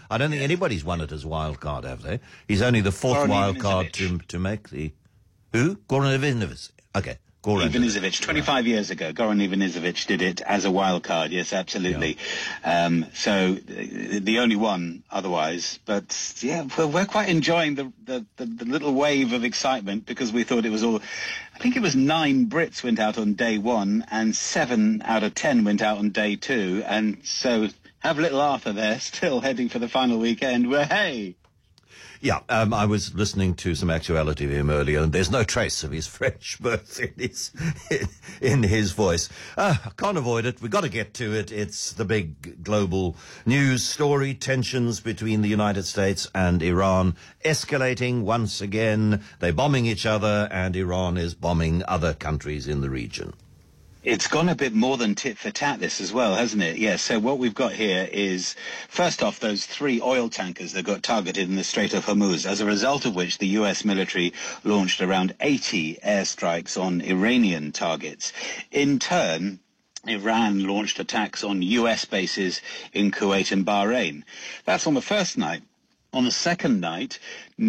I don't think anybody's won it as wild card, have they? He's only the fourth Goran wild card Ivanisevic. to make the... Who? Goran Ivanisevic. Okay. Ivanisevic, 25 years ago, Goran Ivanisevic did it as a wild card. Yes, absolutely. Yeah. So the only one otherwise. But yeah, we're quite enjoying the little wave of excitement because we thought it was all. I think it was 9 Brits went out on day 1 and 7 out of 10 went out on day 2. And so have little Arthur there still heading for the final weekend. Where hey. Yeah, I was listening to some actuality of him earlier, and there's no trace of his French birth in his voice. Can't avoid it. We've got to get to it. It's the big global news story. Tensions between the United States and Iran escalating once again. They're bombing each other, and Iran is bombing other countries in the region. It's gone a bit more than tit for tat this as well, hasn't it? Yes, so what we've got here is, first off, those 3 oil tankers that got targeted in the Strait of Hormuz, as a result of which the US military launched around 80 airstrikes on Iranian targets. In turn, Iran launched attacks on US bases in Kuwait and Bahrain. That's on the first night. On the second night,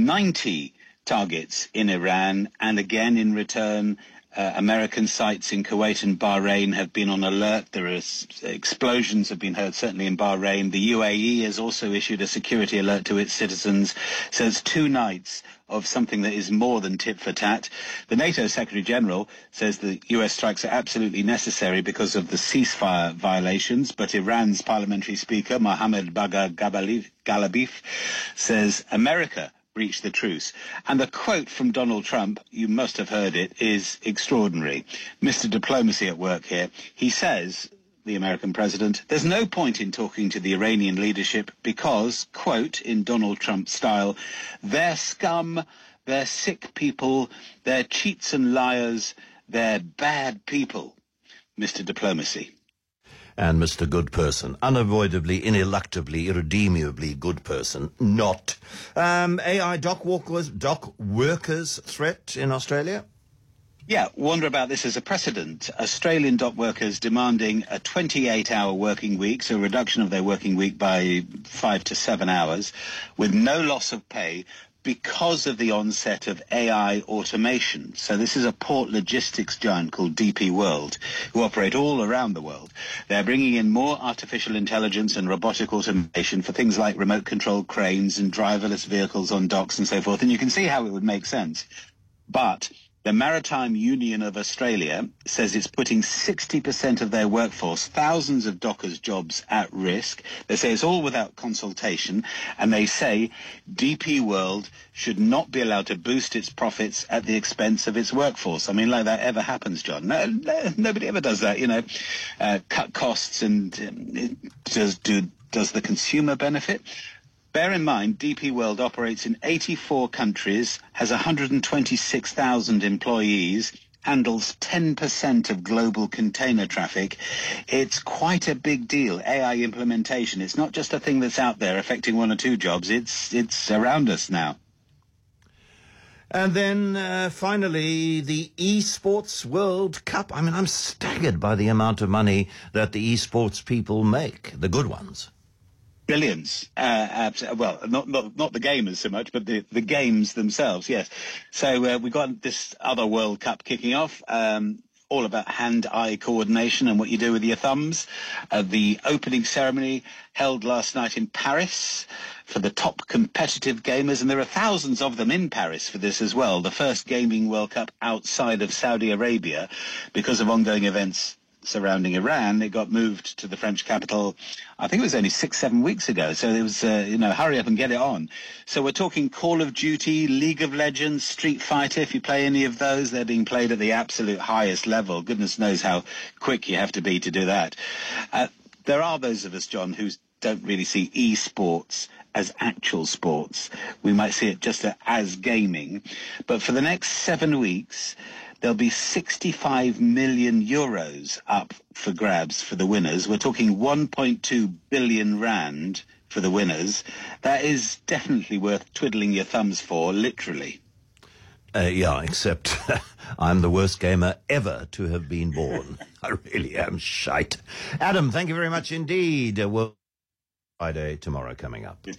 90 targets in Iran, and again in return, American sites in Kuwait and Bahrain have been on alert. There are explosions have been heard, certainly in Bahrain. The UAE has also issued a security alert to its citizens. So it's 2 nights of something that is more than tit for tat. The NATO Secretary General says the US strikes are absolutely necessary because of the ceasefire violations, but Iran's parliamentary speaker, Mohammad Bagher Ghalibaf, says America breach the truce. And the quote from Donald Trump, you must have heard it, is extraordinary. Mr. Diplomacy at work here. He says, the American president, there's no point in talking to the Iranian leadership because, quote, in Donald Trump style, they're scum, they're sick people, they're cheats and liars, they're bad people. Mr. Diplomacy. And Mr. Good Person, unavoidably, ineluctably, irredeemably good person, not. AI dock workers threat in Australia? Yeah, wonder about this as a precedent. Australian dock workers demanding a 28-hour working week, so a reduction of their working week by 5 to 7 hours, with no loss of pay, because of the onset of AI automation. So this is a port logistics giant called DP World, who operate all around the world. They're bringing in more artificial intelligence and robotic automation for things like remote control cranes and driverless vehicles on docks and so forth. And you can see how it would make sense. But the Maritime Union of Australia says it's putting 60% of their workforce, thousands of dockers' jobs, at risk. They say it's all without consultation, and they say DP World should not be allowed to boost its profits at the expense of its workforce. I mean, like that ever happens, John. No, nobody ever does that, you know. Cut costs and does the consumer benefit? Bear in mind, DP World operates in 84 countries, has 126,000 employees, handles 10% of global container traffic. It's quite a big deal, AI implementation. It's not just a thing that's out there affecting 1 or 2 jobs. It's around us now. And then, finally, the Esports World Cup. I mean, I'm staggered by the amount of money that the esports people make, the good ones. Billions. Well, not the gamers so much, but the games themselves, yes. So we got this other World Cup kicking off, all about hand-eye coordination and what you do with your thumbs. The opening ceremony held last night in Paris for the top competitive gamers, and there are thousands of them in Paris for this as well. The first gaming World Cup outside of Saudi Arabia, because of ongoing events surrounding Iran. It got moved to the French capital, I think it was only 6-7 weeks ago. So it was, hurry up and get it on. So we're talking Call of Duty, League of Legends, Street Fighter. If you play any of those, they're being played at the absolute highest level. Goodness knows how quick you have to be to do that. There are those of us, John, who don't really see esports as actual sports. We might see it just as gaming. But for the next 7 weeks, there'll be 65 million euros up for grabs for the winners. We're talking 1.2 billion rand for the winners. That is definitely worth twiddling your thumbs for, literally. Yeah, except I'm the worst gamer ever to have been born. I really am shite. Adam, thank you very much indeed. Well, Friday tomorrow coming up.